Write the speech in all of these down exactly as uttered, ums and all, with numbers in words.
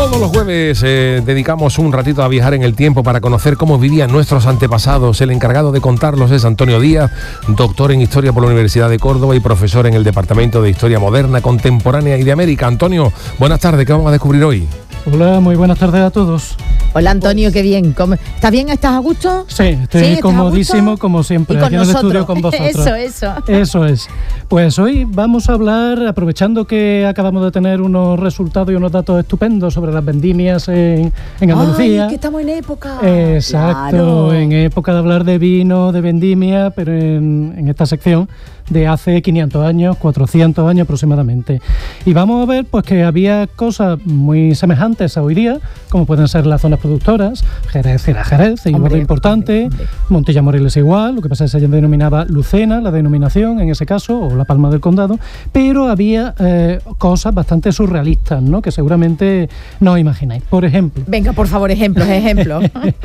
Todos los jueves eh, dedicamos un ratito a viajar en el tiempo para conocer cómo vivían nuestros antepasados. El encargado de contarlos es Antonio Díaz, doctor en Historia por la Universidad de Córdoba y profesor en el Departamento de Historia Moderna, Contemporánea y de América. Antonio, buenas tardes, ¿qué vamos a descubrir hoy? Hola, muy buenas tardes a todos. Hola Antonio, qué bien. ¿Cómo? ¿Estás bien? ¿Estás a gusto? Sí, estoy ¿Sí, comodísimo como siempre, y con aquí en el estudio con vosotros. Eso, eso. Eso es. Pues hoy vamos a hablar, aprovechando que acabamos de tener unos resultados y unos datos estupendos sobre las vendimias en, en Andalucía. Ay, que estamos en época. Exacto, claro. En época de hablar de vino, de vendimia, pero en, en esta sección de hace quinientos años, cuatrocientos años aproximadamente. Y vamos a ver pues que había cosas muy semejantes a hoy día, como pueden ser las zonas productoras. Jerez era Jerez, igual de importante. Hombre, hombre. Montilla Moriles igual, lo que pasa es que se denominaba Lucena, la denominación en ese caso, o la Palma del Condado, pero había eh, cosas bastante surrealistas, ¿no?, que seguramente no os imagináis. Por ejemplo... Venga, por favor, ejemplos, ejemplos.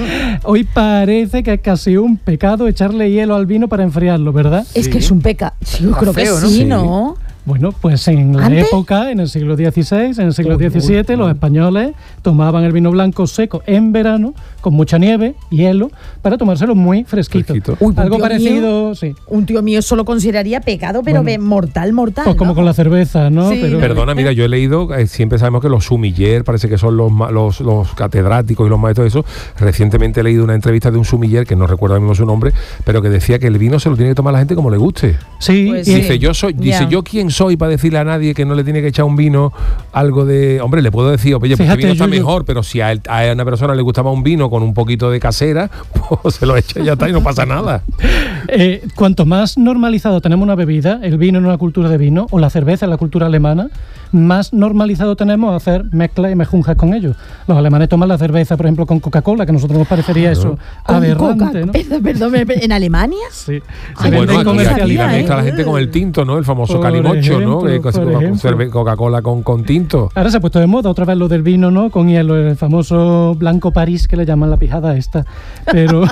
Hoy parece que es casi un pecado echarle hielo al vino para enfriarlo, ¿verdad? Es sí. que es un pecado. Yo creo feo, que ¿no? sí, sí, ¿no? Bueno, pues en la ¿Antes? época, en el siglo dieciséis, en el siglo Uy, diecisiete, uy, los uy. españoles tomaban el vino blanco seco en verano, con mucha nieve, hielo, para tomárselo muy fresquito. Fresquito. Uy, Algo un tío parecido, mío, sí. Un tío mío eso lo consideraría pecado, pero Bueno, mortal, mortal. Pues como ¿no? con la cerveza, ¿no? Sí. Pero, Perdona, mira, yo he leído, eh, siempre sabemos que los sumiller, parece que son los, ma- los, los catedráticos y los maestros de eso. Recientemente he leído una entrevista de un sumiller, que no recuerdo ahora mismo su nombre, pero que decía que el vino se lo tiene que tomar la gente como le guste. sí, Pues y- sí. Dice, yo soy, dice, Ya. yo quién soy para decirle a nadie que no le tiene que echar un vino algo de... Hombre, le puedo decir, oye, pues Fíjate, el vino está yo- yo- mejor, pero si a, él- a una persona le gustaba un vino con un poquito de casera, pues se lo echa y ya está y no pasa nada. Eh, cuanto más normalizado tenemos una bebida, el vino en una cultura de vino, o la cerveza en la cultura alemana, más normalizado tenemos hacer mezclas y mejunjes con ellos. Los alemanes toman la cerveza, por ejemplo, con Coca-Cola, que a nosotros nos parecería eso Con aberrante, Coca- ¿no? Perdón, perdón, ¿en Alemania? Sí. Ay, Se Bueno, venden aquí, comerciales. aquí la ¿eh? mezcla la gente con el tinto, ¿no? El famoso Por calimocho, ¿no? ejemplo, Que cosa- por con ejemplo. cerve- Coca-Cola con, con tinto. Ahora se ha puesto de moda otra vez lo del vino, ¿no? Con hielo, el famoso blanco París, que le llaman la pijada esta. Pero,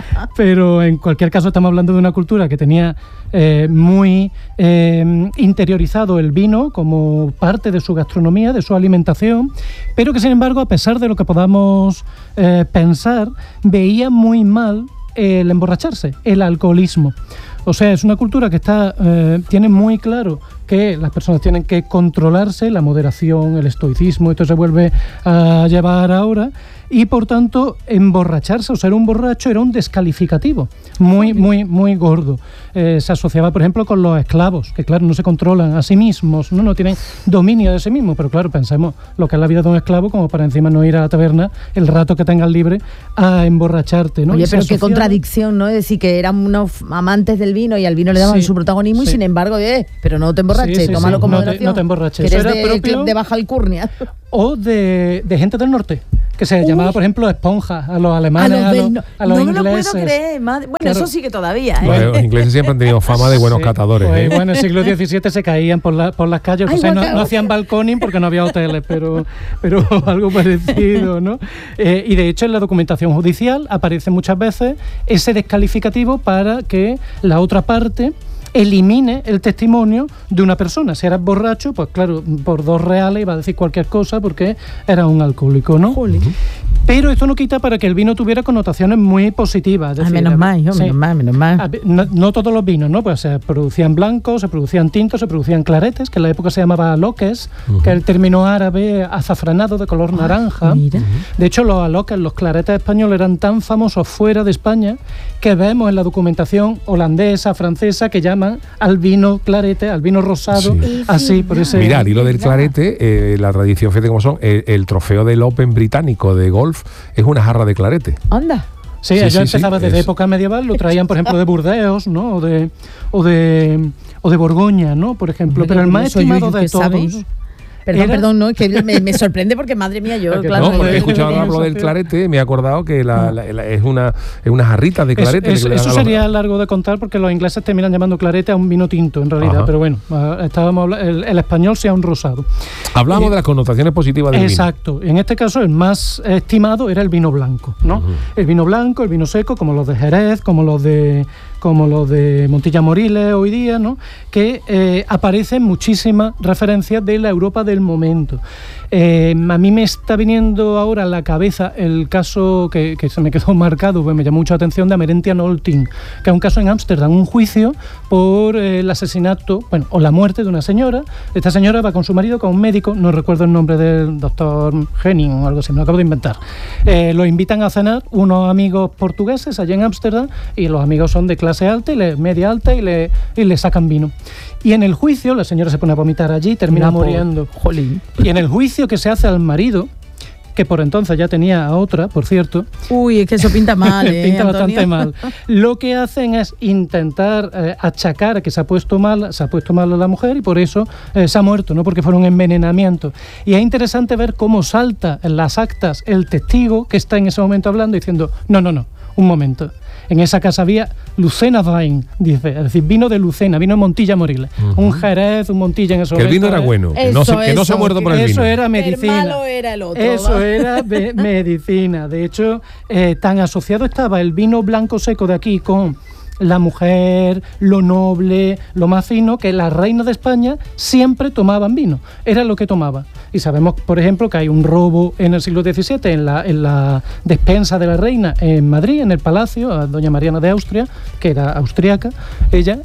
pero en cualquier caso estamos hablando de una cultura que tenía eh, muy eh, interiorizado el vino como parte de su gastronomía, de su alimentación, pero que sin embargo, a pesar de lo que podamos eh, pensar, veía muy mal el emborracharse, el alcoholismo. O sea, es una cultura que está eh, tiene muy claro que las personas tienen que controlarse, la moderación, el estoicismo, esto se vuelve a llevar ahora, y por tanto emborracharse o ser un borracho era un descalificativo muy, muy, muy gordo. Eh, se asociaba, por ejemplo, con los esclavos, que claro, no se controlan a sí mismos, no, no tienen dominio de sí mismos, pero claro, pensemos lo que es la vida de un esclavo, como para encima no ir a la taberna el rato que tengas libre a emborracharte, ¿no? Oye, Y se pero qué asociaba- contradicción, ¿no? Es decir, que eran unos amantes del vino y al vino le daban Sí, su protagonismo y sí. sin embargo, eh, pero no te emborraches, Sí, sí, tómalo sí, con no te- moderación. no te emborraches. Que Eso eres era del propio- club de baja alcurnia. O de, de gente del norte, que se llamaba, por ejemplo, esponja, a los A alemanes, los a del los, no, a los no me lo ingleses. puedo creer. Madre. Bueno, Claro. eso sí que todavía, ¿eh? Los, los ingleses siempre han tenido fama de buenos Sí, catadores. pues, ¿eh? bueno, en el siglo diecisiete se caían por, la, por las calles, Ay, o sea, no, guacao. no hacían balconing porque no había hoteles, pero, pero algo parecido, ¿no? Eh, y de hecho en la documentación judicial aparece muchas veces ese descalificativo para que la otra parte elimine el testimonio de una persona. Si eras borracho, pues claro, por dos reales iba a decir cualquier cosa porque era un alcohólico, ¿no? Jolín. Pero esto no quita para que el vino tuviera connotaciones muy positivas. es Ah, decir, menos a- mal, hijo, sí. menos mal, menos mal. A ver, No, no todos los vinos, ¿no? Pues se producían blancos, se producían tintos, se producían claretes, que en la época se llamaba aloques, que es el término árabe azafranado de color naranja. Mira. De hecho, los aloques, los claretes españoles eran tan famosos fuera de España que vemos en la documentación holandesa, francesa, que llaman al vino clarete, al vino rosado, Sí. así, por ese... Mira, al hilo del verdad. clarete, eh, la tradición, fíjate cómo son, el, el trofeo del Open británico de golf es una jarra de clarete. Anda. Sí, Sí, ellos sí, empezaban sí, desde es- época medieval, lo traían, por ejemplo, de Burdeos, ¿no? O de, o de, o de Borgoña, ¿no? Por ejemplo. Pero el más Soy yo, estimado yo de que sabe. todos... Perdón, era- perdón, no, es que me, me sorprende porque madre mía, yo, Que claro. No, porque he yo- escuchado yo- hablar del clarete, me he acordado que la, la- la- es, una, es una jarrita de Es- clarete. es- que le dan eso a los- sería largo de contar porque los ingleses terminan llamando clarete a un vino tinto, en realidad. Ajá. Pero bueno, ah, estábamos habla- el, el español sea un rosado. Hablamos Eh, de las connotaciones positivas del Exacto. En este caso, el más estimado era el vino blanco, ¿no? Ujú. El vino blanco, el vino seco, como los de Jerez, como los de como los de Montilla Moriles hoy día, ¿no? Que eh, aparecen muchísimas referencias de la Europa del momento. Eh, a mí me está viniendo ahora a la cabeza el caso que, que se me quedó marcado, pues me llamó mucha atención, de Amerentia Nolting, que es un caso en Ámsterdam, un juicio por eh, el asesinato, bueno, o la muerte de una señora. Esta señora va con su marido, con un médico, no recuerdo el nombre del doctor Henning o algo así, me lo acabo de inventar. Eh, lo invitan a cenar unos amigos portugueses allá en Ámsterdam, y los amigos son de clase alta y le, media alta, y le, y le sacan vino. Y en el juicio, la señora se pone a vomitar allí y termina Una muriendo. Jolín. Y en el juicio que se hace al marido, que por entonces ya tenía a otra, por cierto. Uy, es que eso pinta mal, ¿eh, pinta Antonio? bastante mal. Lo que hacen es intentar eh, achacar que se ha puesto mal, se ha puesto mal a la mujer y por eso eh, se ha muerto, no porque fuera un envenenamiento. Y es interesante ver cómo salta en las actas el testigo que está en ese momento hablando diciendo, no, no, no, un momento. En esa casa había Lucena Wein, dice, es decir, vino de Lucena, vino de Montilla Moriles. Uh-huh. Un Jerez, un Montilla en ese que momento. Que el vino era bueno, que, eso, no, se, que no se ha muerto por el eso vino. Eso era medicina. El malo era el otro. Eso era be- medicina. De hecho, eh, tan asociado estaba el vino blanco seco de aquí con la mujer, lo noble, lo más fino, que las reinas de España siempre tomaban vino. Era lo que tomaban. Y sabemos, por ejemplo, que hay un robo en el siglo diecisiete en la, en la despensa de la reina en Madrid, en el palacio, a doña Mariana de Austria, que era austriaca, ella,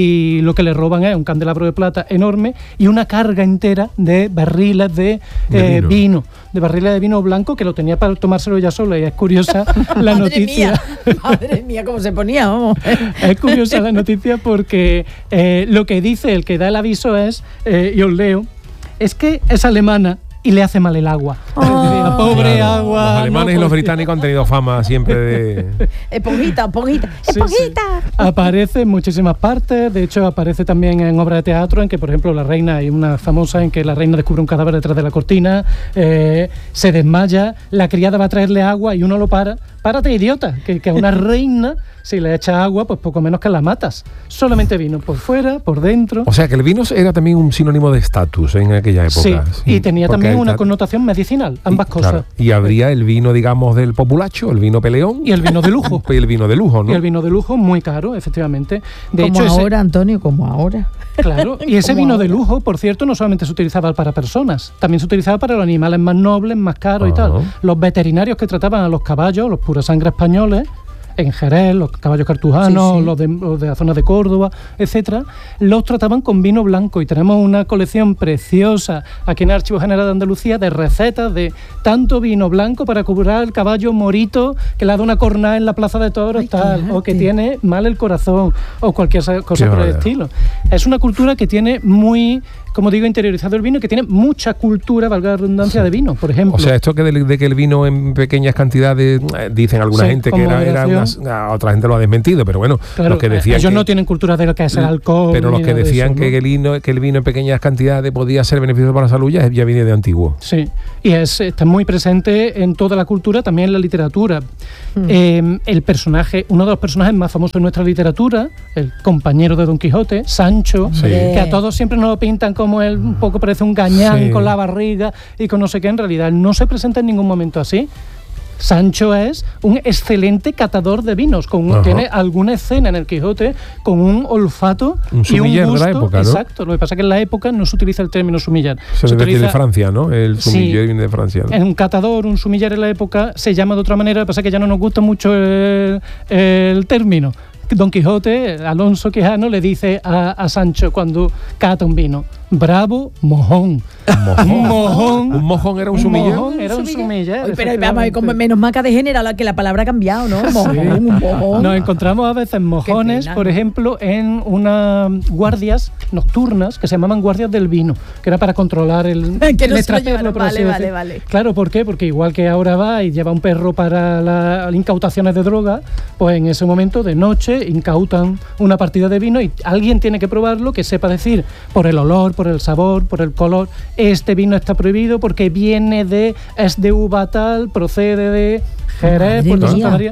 y lo que le roban es un candelabro de plata enorme y una carga entera de barriles de, de eh, vino. vino, de barriles de vino blanco, que lo tenía para tomárselo ella sola. Y es curiosa la Madre noticia. Mía, madre mía, cómo se ponía, vamos. Es curiosa la noticia porque eh, lo que dice el que da el aviso es, eh, y os leo, es que es alemana y le hace mal el agua. Oh. La pobre Claro, agua. los alemanes no y los podía. británicos han tenido fama siempre de... Esponjita, esponjita, Sí, esponjita. sí. Aparece en muchísimas partes, de hecho aparece también en obras de teatro en que, por ejemplo, la reina, hay una famosa en que la reina descubre un cadáver detrás de la cortina, eh, se desmaya, la criada va a traerle agua y uno lo para. Párate, idiota, que, que a una reina, si le echas agua, pues poco menos que la matas. Solamente vino por fuera, por dentro. O sea, que el vino era también un sinónimo de estatus en aquella época. Sí, Sí, y tenía porque también hay una ta- connotación medicinal, ambas y, cosas. claro, y habría el vino, digamos, del populacho, el vino peleón. Y el vino de lujo. Y el vino de lujo, ¿no? Y el vino de lujo muy caro, efectivamente. De Como hecho, ese- ahora, Antonio, como ahora. Claro, y ese Como vino de ahora. lujo, por cierto, no solamente se utilizaba para personas, también se utilizaba para los animales más nobles, más caros Ah. y tal. Los veterinarios que trataban a los caballos, los pura sangre españoles, en Jerez, los caballos cartujanos, Sí, sí. Los, de, los de la zona de Córdoba, etcétera, los trataban con vino blanco. Y tenemos una colección preciosa aquí en el Archivo General de Andalucía de recetas de tanto vino blanco para curar al caballo morito que le ha dado una cornada en la plaza de toros, Ay, tal, qué o que arte. tiene mal el corazón, o cualquier sa- cosa Qué por el barbaridad. estilo. Es una cultura que tiene muy, como digo, interiorizado el vino, y que tiene mucha cultura, valga la redundancia, de vino, por ejemplo. O sea, esto que de, de que el vino en pequeñas cantidades, eh, dicen alguna Sí, gente que con era, era moderación. unas- a otra gente lo ha desmentido, pero bueno, Claro, los que decían ellos que, no tienen cultura de lo que es el alcohol. pero los ni que nada de decían eso, que, ¿no? el vino, que el vino en pequeñas cantidades podía ser beneficioso para la salud ya, ya viene de antiguo. Sí, y es, está muy presente en toda la cultura, también en la literatura. Mm. Eh, el personaje, uno de los personajes más famosos de nuestra literatura, el compañero de Don Quijote, Sancho, Sí. que a todos siempre nos lo pintan como él, un poco parece un gañán Sí. con la barriga y con no sé qué, en realidad no se presenta en ningún momento así. Sancho es un excelente catador de vinos, con un- Ajá. tiene alguna escena en el Quijote con un olfato Un y un sumiller de gusto. la época, ¿no? Exacto, lo que pasa es que en la época no se utiliza el término sumillar. Eso Se debe decir de utiliza- Francia, ¿no? El Sí. sumiller viene de Francia, ¿no? en un catador, un sumiller en la época se llama de otra manera, lo que pasa es que ya no nos gusta mucho el, el término. Don Quijote, Alonso Quijano, le dice a, a Sancho cuando cata un vino: bravo, mojón. Mojón. Un mojón. Un mojón era un Un sumiller. mojón era un sumiller. Oye, pero vamos a ver, como efectivamente. menos mal que de general que la palabra ha cambiado, ¿no? Mojón, un mojón. Nos encontramos a veces mojones, pena, por ¿no? ejemplo, en unas guardias nocturnas que se llamaban guardias del vino, que era para controlar el, Que el no se lo extraperlo, llevaran. por así Vale, vale, decir. vale. Claro, ¿por qué? Porque igual que ahora va y lleva un perro para las incautaciones de droga, pues en ese momento de noche incautan una partida de vino y alguien tiene que probarlo, que sepa decir por el olor, por el sabor, por el color: este vino está prohibido porque viene de, es de uva tal, procede de Jerez, Madre Puerto mía. Santa María.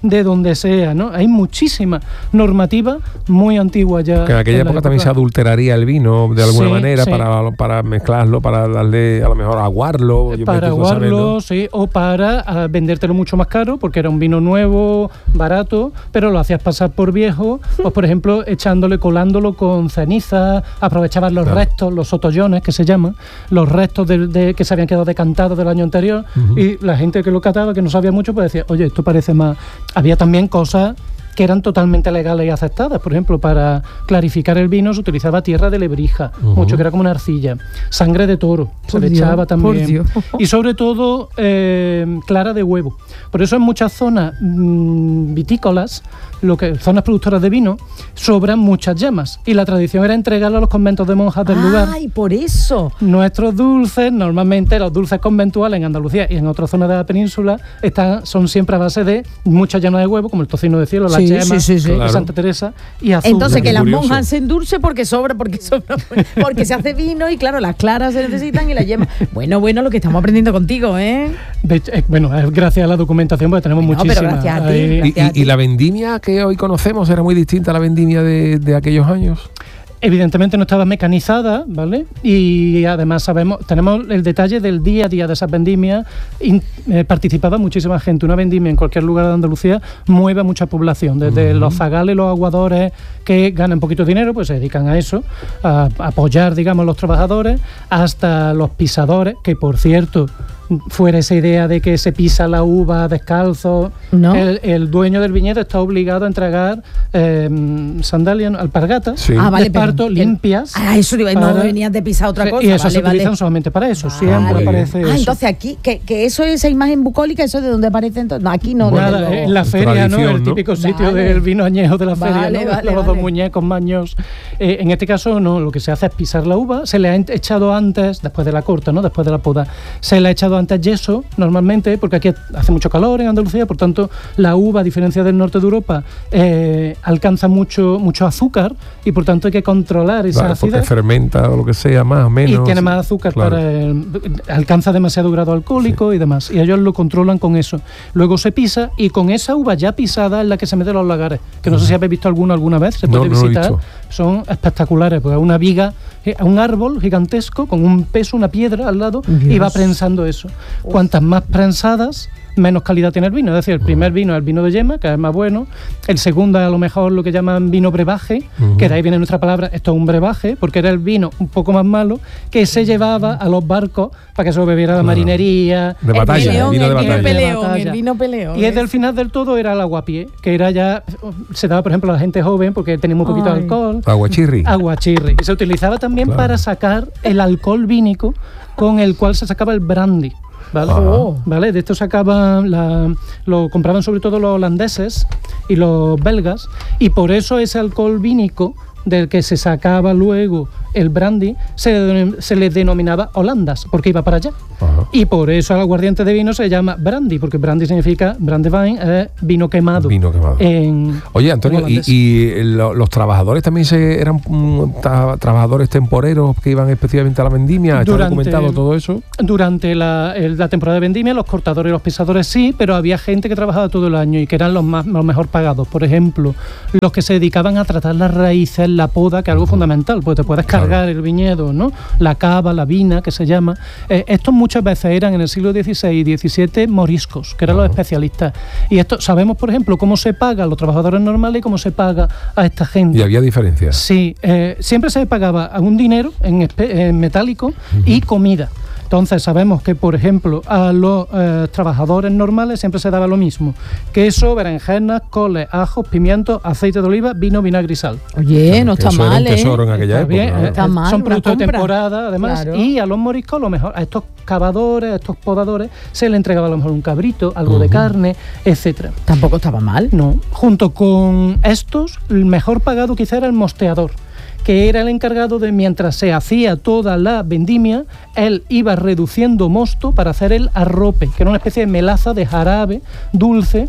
de donde sea, ¿no? Hay muchísima normativa muy antigua ya. Que en aquella en época, época también se adulteraría el vino de alguna sí, manera sí. Para, para mezclarlo, para darle a lo mejor aguarlo. Para aguarlo, sí, o para uh, vendértelo mucho más caro, porque era un vino nuevo, barato, pero lo hacías pasar por viejo, pues por ejemplo, echándole, colándolo con ceniza, aprovechabas los claro. restos, los sotollones que se llaman, los restos de, de, que se habían quedado decantados del año anterior, uh-huh. y la gente que lo cataba, que no sabía mucho, pues decía, oye, esto parece más... Había también cosas que eran totalmente legales y aceptadas. Por ejemplo, para clarificar el vino se utilizaba tierra de lebrija, uh-huh. mucho que era como una arcilla, sangre de toro, por se le Dios, echaba también, y sobre todo eh, clara de huevo. Por eso en muchas zonas mmm, vitícolas, lo que zonas productoras de vino, sobran muchas llamas, y la tradición era entregarlo a los conventos de monjas del ¡Ay, lugar. ¡Ay, por eso! Nuestros dulces, normalmente los dulces conventuales en Andalucía y en otras zonas de la península, están, son siempre a base de mucha llama de huevo, como el tocino de cielo, la sí, chema sí, sí, sí. de Claro. Santa Teresa y azúcar. Entonces que Qué las curioso. monjas se endulce porque sobra, porque sobra, porque se hace vino y claro, las claras se necesitan y las yemas. Bueno, bueno, lo que estamos aprendiendo contigo, ¿eh? De hecho, eh, bueno, es gracias a la documentación, porque tenemos no, muchísimas. Pero gracias a ti, ahí. gracias ¿Y, a ti. y la vendimia que hoy conocemos era muy distinta a la vendimia de, de aquellos años? Evidentemente no estaba mecanizada, ¿vale? Y además sabemos, tenemos el detalle del día a día de esas vendimias. In, eh, participaba muchísima gente. Una vendimia en cualquier lugar de Andalucía mueve a mucha población. Desde uh-huh. los zagales, los aguadores que ganan poquito dinero, pues se dedican a eso, a, a apoyar, digamos, a los trabajadores, hasta los pisadores, que por cierto, fuera esa idea de que se pisa la uva descalzo, ¿no? el, el dueño del viñedo está obligado a entregar eh, sandalias, alpargatas, sí. ah, vale, de parto pero, limpias. Ah, eso digo, para, no venías de pisar otra cosa. Y eso vale, se utilizan vale. solamente para eso, Vale. siempre aparece Ah, eso. entonces aquí, que, que eso, esa imagen bucólica, ¿eso de dónde aparece entonces? No, aquí no. Nada, luego. en la feria, ¿no? El ¿no? típico sitio Vale. del vino añejo de la Vale, feria, ¿no? vale, Los vale. dos muñecos maños. Eh, en este caso, no, lo que se hace es pisar la uva, se le ha echado antes, después de la corta, ¿no? Después de la poda, se le ha echado antes yeso, normalmente, porque aquí hace mucho calor en Andalucía, por tanto, la uva, a diferencia del norte de Europa, eh, alcanza mucho, mucho azúcar, y por tanto hay que controlar esa Claro, acidez. porque fermenta o lo que sea, más o menos. Y tiene más azúcar, claro. para el, alcanza demasiado grado alcohólico sí. y demás. Y ellos lo controlan con eso. Luego se pisa, y con esa uva ya pisada es la que se mete en los lagares. Que no sé si habéis visto alguno alguna vez, se puede no, no visitar. Son espectaculares, porque es una viga, un árbol gigantesco con un peso, una piedra al lado, Dios. Y va prensando eso. Uf. Cuantas más prensadas, menos calidad tiene el vino. Es decir, el primer vino es el vino de yema, que es más bueno. El segundo es a lo mejor lo que llaman vino brebaje, uh-huh. que de ahí viene nuestra palabra, esto es un brebaje, porque era el vino un poco más malo que se llevaba a los barcos para que se lo bebiera la claro. marinería. De batalla, el, peleón, vino de el batalla. Vino peleón, batalla. el vino peleón. Y desde el final del todo era el aguapié, que era ya, se daba por ejemplo a la gente joven porque tenía un poquito Ay. de alcohol. Aguachirri. Aguachirri. Y se utilizaba también claro. para sacar el alcohol vínico con el cual se sacaba el brandy. ¿Vale? Oh. ¿Vale? De esto sacaban, la, lo compraban sobre todo los holandeses y los belgas, y por eso ese alcohol vínico del que se sacaba luego el brandy se, se le denominaba holandas, porque iba para allá. Ajá. Y por eso al aguardiente de vino se llama brandy, porque brandy significa brandewijn, eh, vino quemado. Vino quemado. En, Oye, Antonio, ¿y, y lo, los trabajadores también se eran um, tra, trabajadores temporeros que iban específicamente a la vendimia? ¿Está durante, documentado todo eso? Durante la, el, la temporada de vendimia, los cortadores y los pisadores sí, pero había gente que trabajaba todo el año y que eran los, más, los mejor pagados. Por ejemplo, los que se dedicaban a tratar las raíces, la poda, que es algo uh-huh. fundamental, porque te puedes cargar claro. el viñedo, ¿no? La cava, la vina, que se llama. Eh, estos muchas veces eran en el siglo dieciséis y diecisiete moriscos, que eran uh-huh. los especialistas. Y esto sabemos, por ejemplo, cómo se paga a los trabajadores normales y cómo se paga a esta gente. ¿Y había diferencias? Sí, eh, siempre se pagaba un dinero en, espe- en metálico uh-huh. y comida. Entonces sabemos que, por ejemplo, a los eh, trabajadores normales siempre se daba lo mismo: queso, berenjenas, coles, ajos, pimientos, aceite de oliva, vino, vinagre y sal. Oye, no está mal, ¿eh? Tesoro en aquella está época. Bien, ¿no? está mal, son productos de temporada, además. Claro. Y a los moriscos, lo mejor, a estos cavadores, a estos podadores, se le entregaba a lo mejor un cabrito, algo uh-huh. de carne, etcétera. Tampoco estaba mal. No. Junto con estos, el mejor pagado quizá era el mosteador, que era el encargado de, mientras se hacía toda la vendimia, él iba reduciendo mosto para hacer el arrope, que era una especie de melaza de jarabe dulce,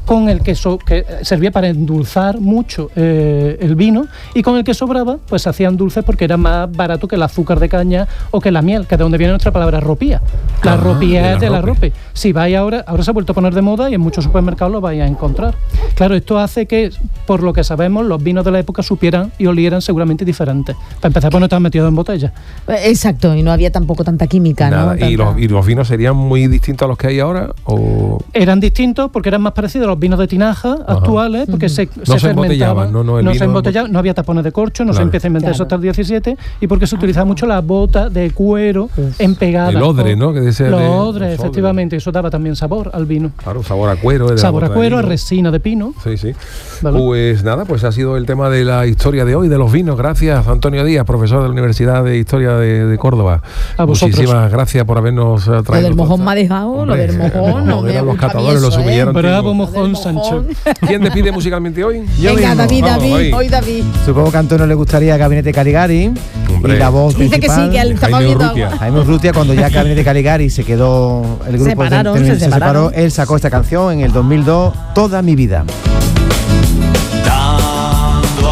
con el que, so, que servía para endulzar mucho eh, el vino, y con el que sobraba, pues se hacían dulces porque era más barato que el azúcar de caña o que la miel, que es de donde viene nuestra palabra ropía. La ah, ropía es de la rope. rope. Si vais ahora, ahora se ha vuelto a poner de moda y en muchos supermercados lo vais a encontrar. Claro, esto hace que, por lo que sabemos, los vinos de la época supieran y olieran seguramente diferentes. Para empezar, pues no estaban metidos en botella. Exacto, y no había tampoco tanta química, Nada. ¿no? ¿Y, Tanta... los, ¿Y los vinos serían muy distintos a los que hay ahora? ¿O? Eran distintos porque eran más parecidos a los vinos de tinaja Ajá. actuales, porque se, No se se embotellaban, fermentaban, no, no, el vino se embotellaban, no había tapones de corcho, no Claro. se empieza a inventar Claro. eso hasta el diecisiete, y porque se utilizaba mucho la bota de cuero Uf. empegada. El odre, ¿no? Que debe ser Los de- odres, los efectivamente, eso daba también sabor al vino. Claro, sabor a cuero. de la Sabor a bota de cuero, a vino. resina de pino. Sí, sí. ¿Vale? Pues nada, pues ha sido el tema de la historia de hoy, de los vinos. Gracias, Antonio Díaz, profesor de la Universidad de Historia de, de Córdoba. A vosotros. Muchísimas gracias por habernos eh, traído. Lo del mojón todo. me ha dejado, Hombre, lo del mojón, no me eran los gusta a mí catadores, eso, los ¿eh? humillaron. Bravo, tío. mojón, Del Sancho. mojón. ¿Quién despide musicalmente hoy? Yo Venga, mismo. David, Vamos, David, David. hoy David. Supongo que a Antonio le gustaría Gabinete Caligari. Hombre. Y la voz Dice que principal, sí, que él estaba Jaime viendo Urrutia. agua. Jaime Urrutia, cuando ya Gabinete Caligari se quedó, el grupo Separaron, terminó- se separaron. separó, él sacó esta canción en el dos mil dos, Toda mi vida. Dando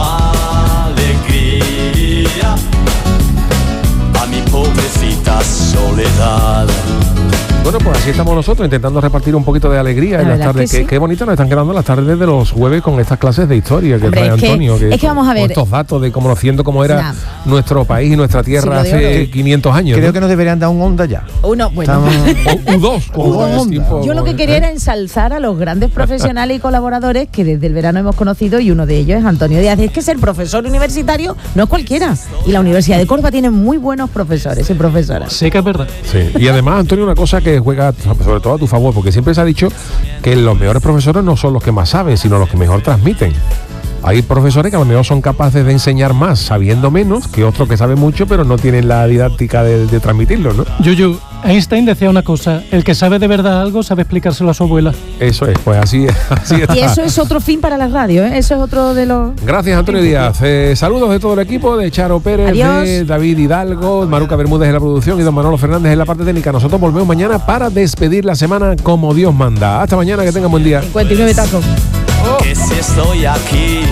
alegría a mi pobrecita soledad. Bueno, pues así estamos nosotros, intentando repartir un poquito de alegría La en las verdad tardes. que Qué, sí. qué bonito nos están quedando las tardes de los jueves con estas clases de historia que Hombre, trae es que- Antonio. es que vamos a ver. con estos datos de conociendo cómo era Nah. nuestro país y nuestra tierra Siglo de hace oro. quinientos años. Creo ¿no? que nos deberían dar un onda ya. Uno, bueno. Estamos- O U dos, como U dos en el onda. tiempo, Yo lo que quería ¿eh? era ensalzar a los grandes profesionales y colaboradores que desde el verano hemos conocido, y uno de ellos es Antonio Díaz. Es que ser profesor universitario no es cualquiera. Y la Universidad de Córdoba tiene muy buenos profesores y profesoras. Sí que es verdad. Sí. Y además, Antonio, una cosa que juega sobre todo a tu favor, porque siempre se ha dicho que los mejores profesores no son los que más saben, sino los que mejor transmiten. Hay profesores que a lo mejor son capaces de enseñar más sabiendo menos que otros que saben mucho, pero no tienen la didáctica de, de transmitirlo, ¿no? Yuyu, Einstein decía una cosa: el que sabe de verdad algo sabe explicárselo a su abuela. Eso es, pues así es. Así está. Y eso es otro fin para la radio, ¿eh? Eso es otro de los... Gracias, Antonio Díaz. Eh, saludos de todo el equipo, de Charo Pérez, Adiós. de David Hidalgo, Maruca Bermúdez en la producción y don Manolo Fernández en la parte técnica. Nosotros volvemos mañana para despedir la semana como Dios manda. Hasta mañana, que tengan buen día. cincuenta y nueve tacos. Que si estoy aquí